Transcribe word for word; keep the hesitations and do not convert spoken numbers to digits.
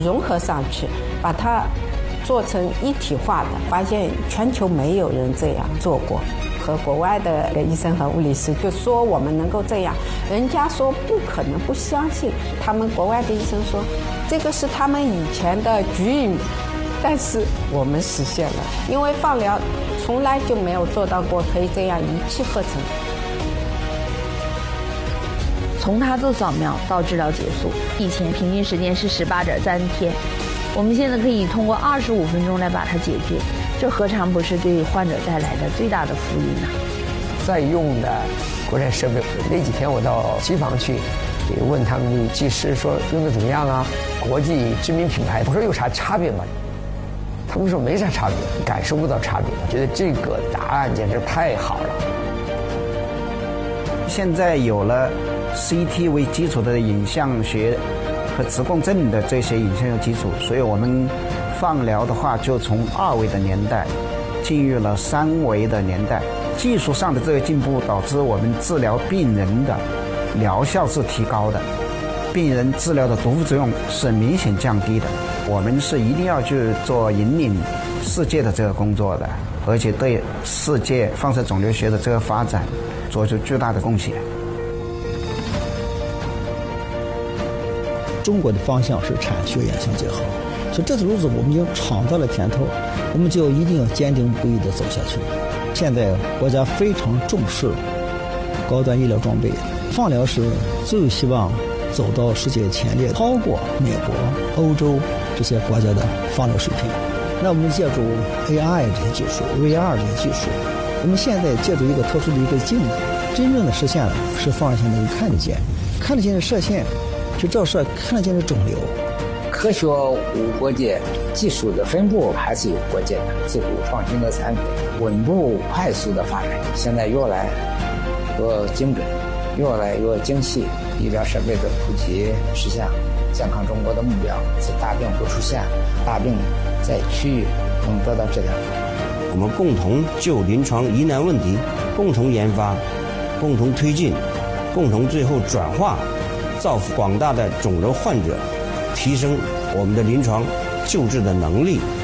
融合上去，把它做成一体化的，发现全球没有人这样做过。和国外的医生和物理师就说我们能够这样，人家说不可能，不相信。他们国外的医生说，这个是他们以前的局域，但是我们实现了，因为放疗从来就没有做到过可以这样一气呵成。 从他做扫描到治疗结束，以前平均时间是十八点三天，我们现在可以通过二十五分钟来把它解决，这何尝不是对患者带来的最大的福音呢？ 在用的国产设备，那几天我到机房去，也问他们技师说用的怎么样啊？国际知名品牌，我说有啥差别吗？他们说没啥差别，感受不到差别。我觉得这个答案简直太好了。 现在有了 C T 为基础的影像学和磁共振的这些影像学基础，所以我们放疗的话就从二维的年代进入了三维的年代。技术上的这个进步导致我们治疗病人的疗效是提高的，病人治疗的毒副作用是明显降低的。我们是一定要去做引领世界的这个工作的，而且对世界放射肿瘤学的这个发展做出巨大的贡献。 中国的方向是产学研相结合，所以这条路子我们已经尝到了甜头，我们就一定要坚定不移地走下去。现在国家非常重视高端医疗装备，放疗是最希望走到世界前列，超过美国、欧洲这些国家的放疗水平。那我们借助 A I 这些技术、V R 这些技术，我们现在借助一个特殊的一个镜子，真正的实现了是放射线能够看得见，看得见的射线去照射看得见的肿瘤。 科学无国界，技术的分布还是有国界的。自古创新的产品稳步快速的发展，现在越来越精准，越来越精细。医疗设备的普及，实现健康中国的目标，使大病不出现，大病在区域能得到治疗。 我们共同就临床疑难问题共同研发，共同推进，共同最后转化，造福广大的肿瘤患者，提升我们的临床救治的能力。